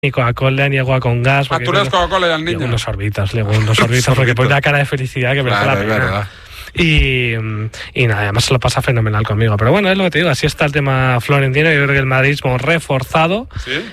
ni Coca-Cola ni agua con gas. ¿Tú le das Coca-Cola al niño? Le unos sorbitos, porque pone una cara de felicidad que merece la pena. Verdad. Y nada, además se lo pasa fenomenal conmigo. Pero bueno, es lo que te digo, así está el tema florentino. Yo creo que el madridismo reforzado. ¿Sí?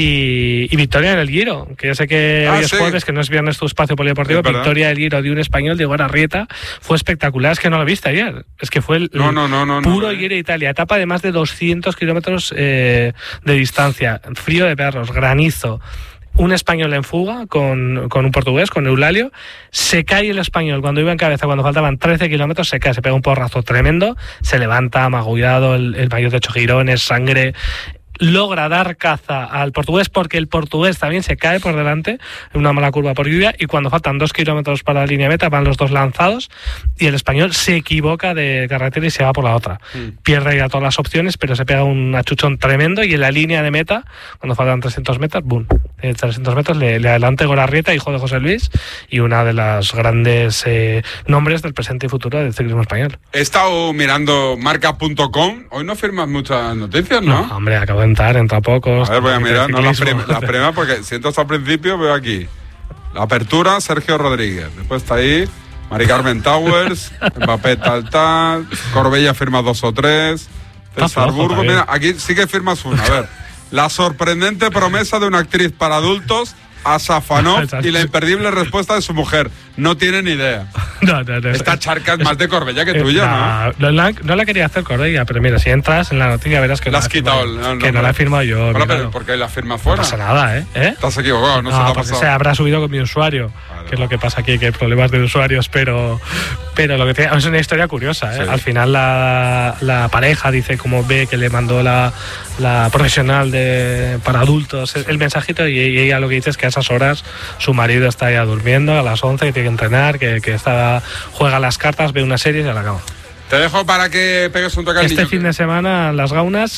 Y victoria en el Giro, que yo sé que hoy es jueves, que no es viernes tu espacio polideportivo. Victoria del Giro de un español, Diego Ararrieta, fue espectacular. Es que no lo viste ayer, es que fue el puro Giro de Italia, etapa de más de 200 kilómetros de distancia, frío de perros, granizo. Un español en fuga con un portugués, con Eulalio. Se cae el español cuando iba en cabeza, cuando faltaban 13 kilómetros, se cae, se pega un porrazo tremendo, se levanta magullado, el maillot de 8 girones, sangre. Logra dar caza al portugués porque el portugués también se cae por delante en una mala curva por lluvia, y cuando faltan 2 kilómetros para la línea meta van los dos lanzados y el español se equivoca de carretera y se va por la otra. Pierde ya todas las opciones, pero se pega un achuchón tremendo, y en la línea de meta, cuando faltan 300 metros, ¡boom! 300 metros le adelanta Gorarrieta, hijo de José Luis, y una de las grandes nombres del presente y futuro del ciclismo español. He estado mirando marca.com. Hoy no firmas muchas noticias, ¿no? No, hombre, acabo de entra pocos. A ver, voy a mirar, no las primeras, porque siento hasta al principio, veo aquí la apertura, Sergio Rodríguez, después está ahí Mari Carmen Towers, Mbappé tal, Corbella firma 2 o 3, César Burgos, mira, aquí sí que firmas una, a ver, la sorprendente promesa de una actriz para adultos, Asafanov, y la imperdible respuesta de su mujer. No tiene ni idea. No. Esta charca es más de Corbella que tuya, ¿no? No la quería hacer Corbella, pero mira, si entras en la noticia verás que la has quitado. No la he firmado yo. Bueno, pero ¿por qué la firma fuera? No pasa nada, ¿eh? Estás equivocado, no se te ha pasado. Se habrá subido con mi usuario, que es lo que pasa aquí, que hay problemas de usuarios, pero lo que tiene, es una historia curiosa, ¿eh? Sí. Al final la pareja dice cómo ve que le mandó la profesional para adultos el mensajito, y ella lo que dice es que a esas horas su marido está ya durmiendo, a las 11, que tiene que entrenar, que juega las cartas, ve una serie y se la acaba. Te dejo para que pegues un toque al niño. Este fin de semana Las Gaunas,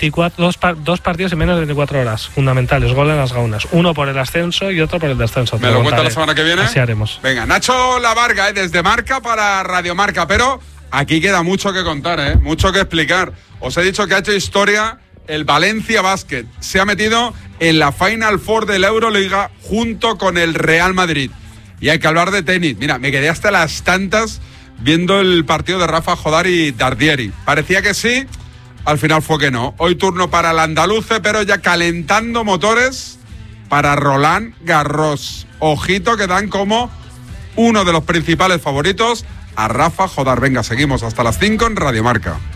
dos partidos en menos de 24 horas, fundamentales, gol en Las Gaunas, uno por el ascenso y otro por el descenso. ¿Me lo cuentas la semana que viene? Así haremos. Venga, Nacho Lavarga, desde Marca para Radio Marca, pero aquí queda mucho que contar, mucho que explicar. Os he dicho que ha hecho historia el Valencia Basket, se ha metido en la Final Four de la Euroliga junto con el Real Madrid. Y hay que hablar de tenis. Mira, me quedé hasta las tantas viendo el partido de Rafa Jodar y Dardieri. Parecía que sí, al final fue que no. Hoy turno para el andaluce, pero ya calentando motores para Roland Garros. Ojito, que dan como uno de los principales favoritos a Rafa Jodar. Venga, seguimos hasta las 5 en Radio Marca.